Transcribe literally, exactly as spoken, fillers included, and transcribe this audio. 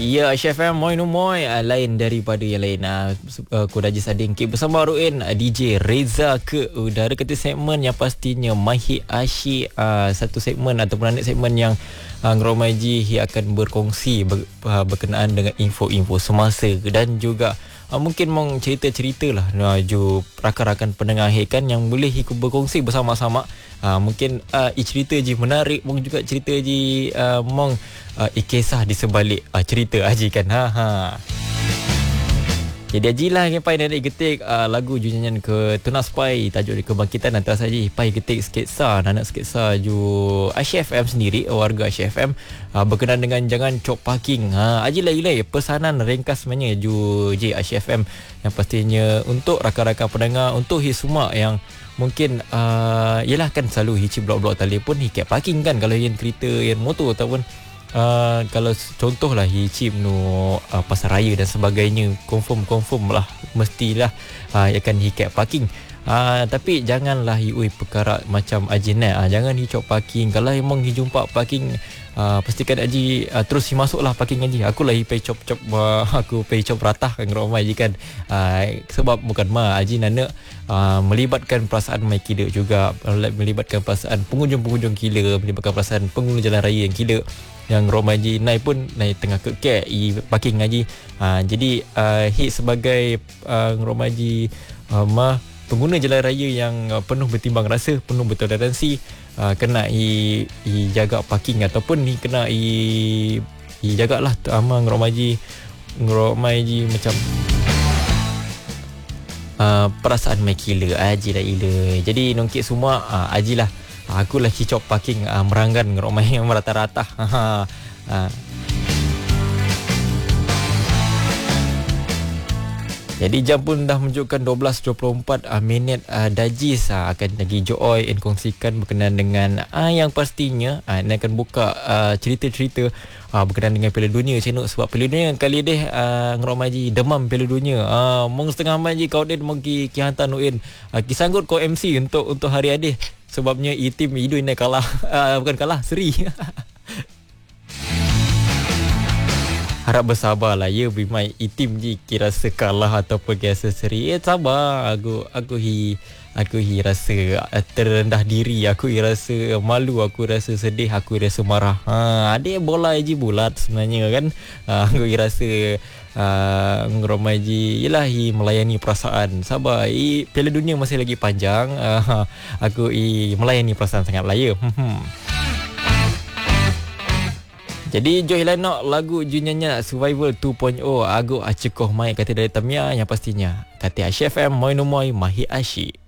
Ya, Chef M, moi no moi, uh, lain daripada yang lain. Uh, uh, Kodaji Sading K bersama Ruin, uh, D J Reza ke udara kata segmen yang pastinya Mahir Asyik, uh, satu segmen ataupun anak segmen yang uh, Ngeromaji akan berkongsi ber, uh, berkenaan dengan info-info semasa dan juga uh, mungkin mong cerita-cerita lah uh, ju rakan-rakan pendengar kan yang boleh ikut berkongsi bersama-sama. Uh, mungkin uh, i cerita je menarik, mong juga cerita je uh, mong uh, i kisah di sebalik uh, cerita Haji kan. Ha ha. Jadi Haji lah yang pai nak getik uh, lagu ju nyanyian ke Tunas Pai tajuk di kebangkitan antara saja pai getik sketsa nak sketsa ju Asyik F M sendiri, warga Asyik F M uh, berkenaan dengan jangan cop parking. Ha Haji lagi-lagi pesanan ringkas sebenarnya ju J Asyik F M yang pastinya untuk rakan-rakan pendengar, untuk his semua yang mungkin uh, yelah kan selalu hici blok-blok telefon hikat parking kan kalau yang kereta yang motor ataupun uh, kalau contohlah hici no uh, pasar raya dan sebagainya, confirm confirm lah mestilah uh, akan hikat parking. Uh, tapi janganlah hiui perkara macam ajinat. Uh, jangan hicop parking. Kalau memang hi jumpa parking, uh, pastikan Haji uh, terus hi masuklah parking Haji. Aku lah hi pay cop-cop uh, aku pay cop ratah kan ramai Haji kan. Uh, sebab bukan mah Haji nak uh, melibatkan perasaan mai kila juga, melibatkan perasaan pengunjung-pengunjung kila, melibatkan perasaan pengguna jalan raya yang kila yang Roma Haji naik pun naik tengah kekek i parking Haji. Uh, jadi uh, hit sebagai uh, Roma Haji uh, mah pengguna jalan raya yang uh, penuh bertimbang rasa, penuh bertoleransi, uh, kena i, i jaga parking ataupun ni kena i, i jagalah ama ngeromaji ngeromaji macam uh, perasaan mai kila Haji dah ila. Jadi nongkit semua uh, Haji lah. Aku lah cicop parking uh, meranggan ngeromai yang merata-rata. Ha. uh. Jadi jam pun dah menunjukkan dua belas dua puluh empat uh, minit uh, Dajis uh, akan lagi joy and kongsikan berkenaan dengan uh, yang pastinya uh, ini akan buka uh, cerita-cerita uh, berkenaan dengan Piala Dunia Cino. Sebab Piala Dunia kali deh uh, ngeromaji demam Piala Dunia. Uh, mong setengah maji kau deh mong ki, ki hantar nuin uh, ki sanggut kau M C untuk untuk hari adih. Sebabnya i tim Idu ini kalah uh, bukan kalah seri. Harap bersabarlah ya bimai itim je kira rasa kalah ataupun kira seri. Eh sabar, aku aku hi aku hi rasa terendah diri, aku hi rasa malu, aku rasa sedih, aku hi rasa marah. Ha ada bola je bulat sebenarnya kan. Ha, aku hi rasa uh, ngeromai je yalah hi melayani perasaan. Sabar, i Piala Dunia masih lagi panjang. Uh, aku hi melayani perasaan sangat laya. Hmm. Jadi Joy Lanok lagu junyannya Survival dua titik kosong Agu acekoh mai kata dari Tamia yang pastinya kata Asyik F M moi no moi Mahir Asyik.